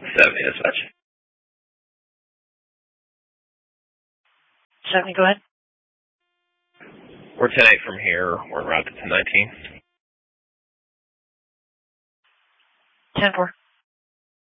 70 dispatch. 70, go ahead. We're 10-8 from here. We're en route to 10-19. 10-4.